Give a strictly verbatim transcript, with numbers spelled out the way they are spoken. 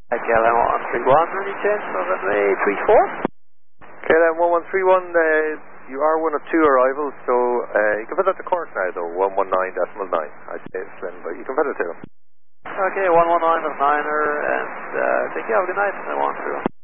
K L M one one three one, any change for runway three four? K L M one one three one, uh, you are one of two arrivals, so uh, you can put that to course now though, one one nine decimal nine. I'd say it's slim, but you can put it to them. Okay, one one nine of niner, and uh, thank you, have a good night, I want to.